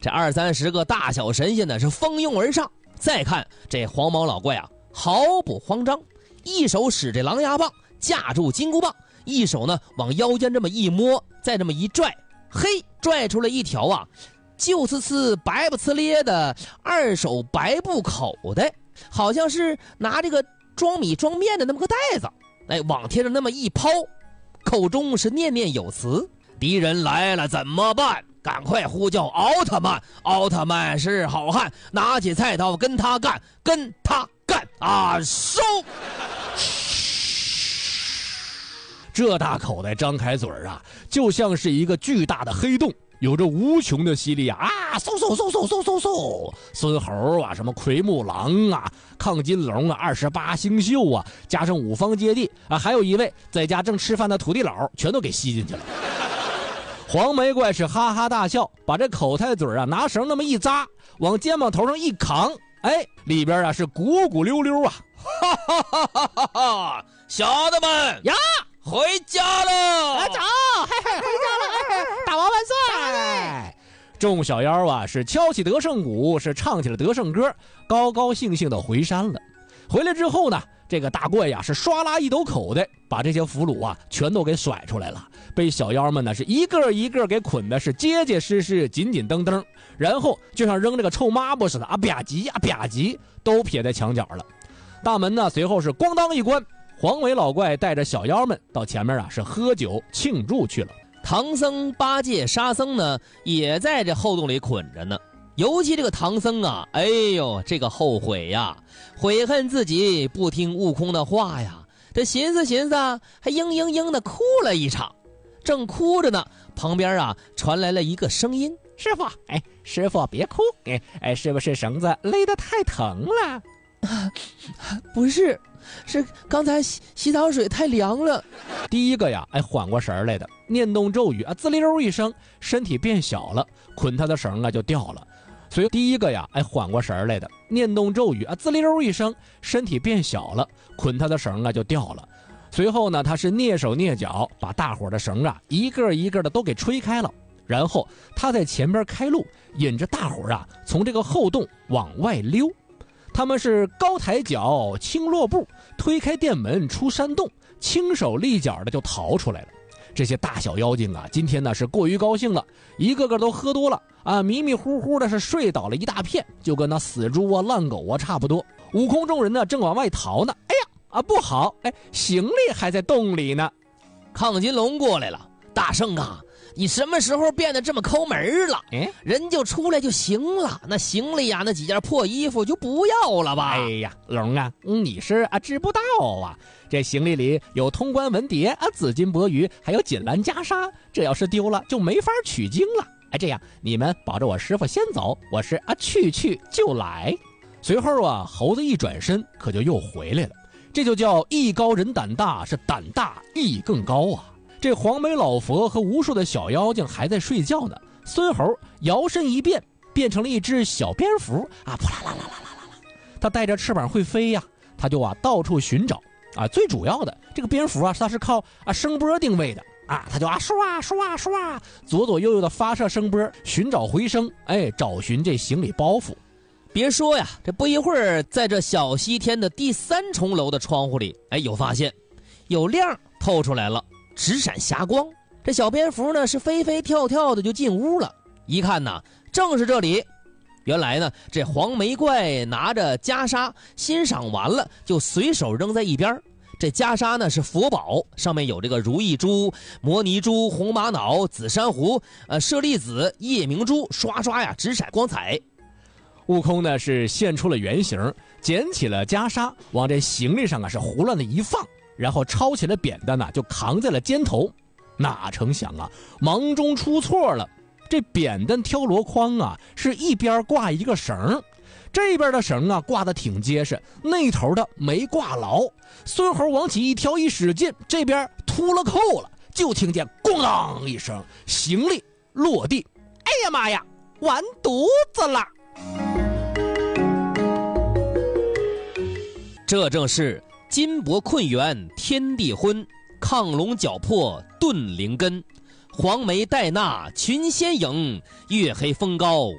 这20-30个大小神仙呢是蜂拥而上。再看这黄毛老怪啊，毫不慌张，一手使这狼牙棒架住金箍棒，一手呢往腰间这么一摸，再这么一拽，嘿，拽出来一条啊旧呲呲白不呲咧的二手白布口袋，好像是拿这个装米装面的那么个袋子，往天上那么一抛，口中是念念有词：敌人来了怎么办？赶快呼叫奥特曼！奥特曼是好汉，拿起菜刀跟他干，跟他干啊！收！ 这大口袋张开嘴啊，就像是一个巨大的黑洞，有着无穷的吸力啊！嗖嗖嗖嗖嗖嗖嗖，孙猴啊，什么奎木狼啊，亢金龙啊，28星宿啊，加上五方揭谛啊，还有一位在家正吃饭的土地佬，全都给吸进去了。黄眉怪是哈哈大笑，把这口袋嘴啊拿绳那么一扎，往肩膀头上一扛，里边啊是鼓鼓溜溜啊！ 哈哈哈哈哈哈！小的们呀， 回家了！ 走，嘿嘿，回家了！大王万岁！众小妖啊是敲起得胜鼓，是唱起了得胜歌，高高兴兴的回山了。回来之后呢，这个大怪呀是唰啦一抖口袋，把这些俘虏啊全都给甩出来了。被小妖们呢是一个一个给捆的是结结实实、紧紧蹬蹬，然后就像扔这个臭抹布似的啊吧唧啊吧唧，都撇在墙角了。大门呢随后是咣当一关，黄眉老怪带着小妖们到前面啊是喝酒庆祝去了。 唐僧、八戒、沙僧呢也在这后洞里捆着呢。尤其这个唐僧啊，哎呦，这个后悔呀，悔恨自己不听悟空的话呀。这寻思寻思，还嘤嘤嘤的哭了一场。正哭着呢，旁边啊传来了一个声音：“ 师傅，师傅别哭，是不是绳子勒得太疼了？” 不是，是刚才洗澡水太凉了。 第一个呀，缓过神来的，念动咒语啊，滋溜一声，身体变小了，捆他的绳啊就掉了。所以第一个呀，缓过神来的，念动咒语啊，滋溜一声，身体变小了，捆他的绳啊就掉了。随后呢，他是蹑手蹑脚，把大伙的绳啊一个一个的都给吹开了，然后他在前边开路，引着大伙啊从这个后洞往外溜。他们是高抬脚，轻落步，推开店门出山洞，轻手利脚的就逃出来了。这些大小妖精啊，今天呢是过于高兴了，一个个都喝多了啊，迷迷糊糊的是睡倒了一大片，就跟那死猪啊、烂狗啊差不多。悟空众人呢正往外逃呢，不好，行李还在洞里呢。 亢金龙过来了，大圣啊，你什么时候变得这么抠门了？人就出来就行了，那行李呀，那几件破衣服就不要了吧？ 龙啊，你是知不道啊，这行李里有通关文牒啊、紫金钵盂，还有锦兰袈裟，这要是丢了就没法取经了。这样你们保着我师傅先走，我是去就来。随后啊，猴子一转身可就又回来了。这就叫艺高人胆大，是胆大艺更高啊！这黄眉老佛和无数的小妖精还在睡觉呢。孙猴摇身一变，变成了一只小蝙蝠啊！扑啦啦啦啦啦啦！他带着翅膀会飞呀，他就到处寻找啊。最主要的，这个蝙蝠啊，它是靠声波定位的啊，它就唰左左右右的发射声波，寻找回声，找寻这行李包袱。 别说呀，这不一会儿，在这小西天的第3重楼的窗户里，有发现，有亮透出来了，直闪霞光。这小蝙蝠呢是飞飞跳跳的就进屋了，一看呢，正是这里。原来呢，这黄眉怪拿着袈裟欣赏完了，就随手扔在一边。这袈裟呢是佛宝，上面有这个如意珠、摩尼珠、红玛瑙、紫珊瑚、舍利子、夜明珠，刷刷呀直闪光彩。 悟空呢是现出了原形，捡起了袈裟，往这行李上是胡乱的一放，然后抄起了扁担呢就扛在了肩头。哪成想啊，忙中出错了，这扁担挑箩筐啊是一边挂一个绳，这边的绳啊挂得挺结实，那头的没挂牢。孙猴往起一挑一使劲，这边秃了扣了，就听见咣当一声，行李落地。哎呀妈呀，完犊子了！ 这正是金帛困元天地昏，亢龙绞破顿灵根，黄眉戴那群仙影，月黑风高